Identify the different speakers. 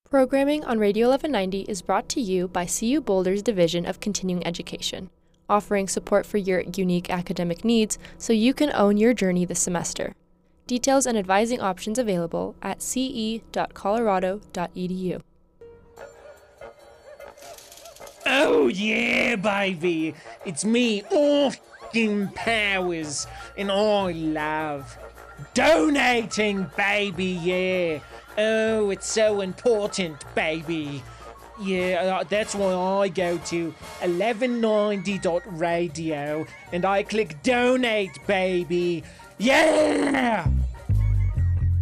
Speaker 1: Programming on Radio 1190 is brought to you by CU Boulder's Division of Continuing Education, offering support for your unique academic needs so you can own your journey this semester. Details and advising options available at ce.colorado.edu.
Speaker 2: Oh yeah, baby! It's me, Austin Powers, and I love donating, baby, yeah! Oh, it's so important, baby. Yeah, that's why I go to 1190.radio and I click donate, baby. Yeah!